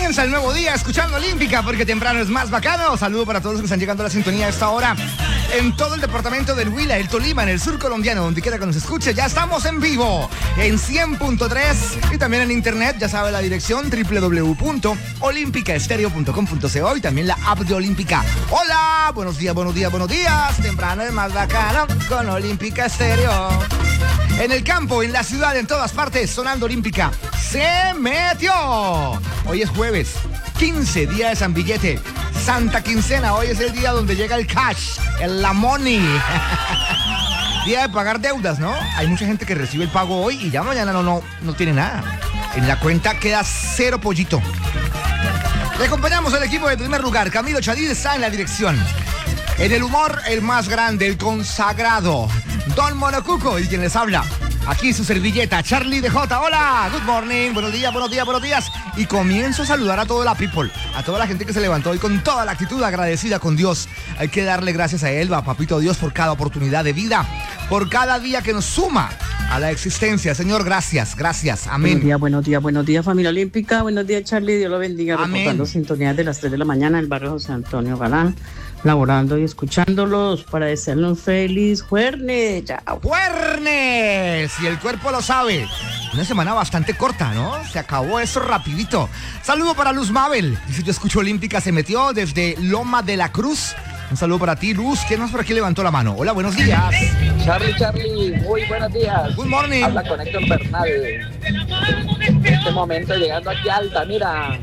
Comienza el nuevo día escuchando Olímpica porque temprano es más bacano. Saludo para todos los que están llegando a la sintonía a esta hora en todo el departamento del Huila, el Tolima, en el sur colombiano, donde quiera que nos escuche. Ya estamos en vivo en 100.3 y también en internet. Ya sabe la dirección www.olimpicaestereo.com.co y también la app de Olímpica. Hola, buenos días, buenos días, buenos días. Temprano es más bacano con Olímpica Estéreo. En el campo, en la ciudad, en todas partes, sonando Olímpica. ¡Se metió! Hoy es jueves, 15, día de San Billete. Santa Quincena, hoy es el día donde llega el cash, la money. Día de pagar deudas, ¿no? Hay mucha gente que recibe el pago hoy y ya mañana no tiene nada. En la cuenta queda cero pollito. Le acompañamos al equipo de primer lugar. Camilo Chadid está en la dirección. En el humor, el más grande, el consagrado, Don Monocuco, y quien les habla. Aquí su servilleta, Charlie DJ. Hola, good morning, buenos días, buenos días, buenos días. Y comienzo a saludar a toda la people, a toda la gente que se levantó hoy con toda la actitud agradecida con Dios. Hay que darle gracias a Él, a Papito Dios, por cada oportunidad de vida, por cada día que nos suma a la existencia. Señor, gracias, gracias, amén. Buenos días, familia olímpica. Buenos días, Charlie, Dios lo bendiga. Amén. Reportando sintonías de las 3 de la mañana en el barrio José Antonio Galán, laborando y escuchándolos para desearles un feliz jueves. Chao. ¡Juernes! Y el cuerpo lo sabe. Una semana bastante corta, ¿no? Se acabó eso rapidito. Saludo para Luz Mabel. Dice, yo escucho Olímpica, se metió desde Loma de la Cruz. Un saludo para ti, Luz. ¿Quién más por aquí levantó la mano? Hola, buenos días. Charlie, muy buenos días. Good morning. Habla con Héctor Bernal. En este momento llegando aquí a Altamira.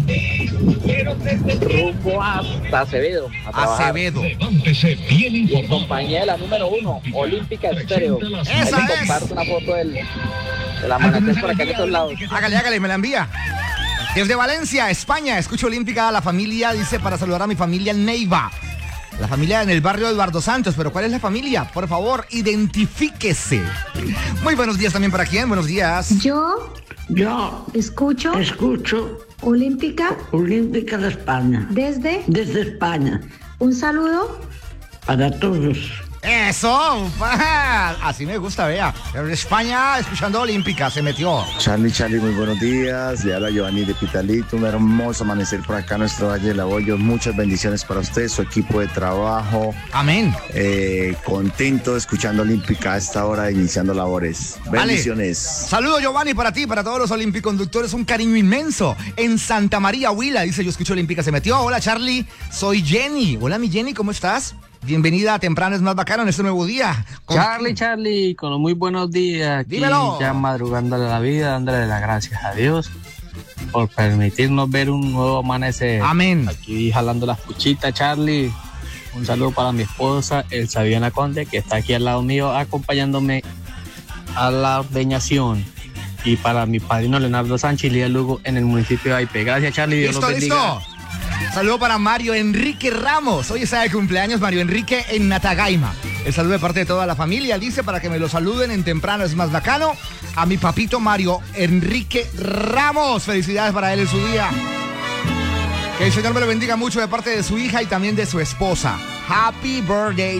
Rumbo hasta Acevedo. Acevedo. Y en compañía de la número 1, Olímpica Estéreo. Esa Ahí le es. comparto una foto del amanecer por acá en estos lados. Hágale, me la envía. Desde Valencia, España, escucho Olímpica, la familia, dice, para saludar a mi familia Neiva. La familia en el barrio Eduardo Santos, pero ¿cuál es la familia? Por favor, identifíquese. Muy buenos días también para quién, buenos días. Yo escucho Olímpica de España. desde España. un saludo Para todos. ¡Eso! ¡Pa! Así me gusta, vea. En España, escuchando Olímpica, se metió. Charlie, muy buenos días. Le habla Giovanni de Pitalito. Un hermoso amanecer por acá en nuestro Valle del Abollo. Muchas bendiciones para usted, su equipo de trabajo. Amén. Contento escuchando Olímpica a esta hora, iniciando labores. Bendiciones. Saludo, Giovanni, para ti, para todos los olimpiconductores. Un cariño inmenso. En Santa María, Huila, dice, yo escucho Olímpica, se metió. Hola, Charlie. Soy Jenny. Hola, mi Jenny, ¿cómo estás? Bienvenida a Temprano es más bacano en este nuevo día. Charlie, con los muy buenos días. Aquí Dímelo. ya madrugándole la vida, dándole las gracias a Dios por permitirnos ver un nuevo amanecer. Amén. Aquí jalando las puchitas, Charlie. Un saludo para mi esposa, Elsa Viana Conde, que está aquí al lado mío acompañándome a la ordeñación. Y para mi padrino Leonardo Sánchez y Lía Lugo en el municipio de Aipe. Gracias, Charlie. Dios los bendiga. Listo. Saludo para Mario Enrique Ramos. Hoy está de cumpleaños Mario Enrique en Natagaima. El saludo de parte de toda la familia. Dice para que me lo saluden en Temprano es más bacano. A mi papito Mario Enrique Ramos. Felicidades para él en su día. Que el Señor me lo bendiga mucho de parte de su hija y también de su esposa. Happy birthday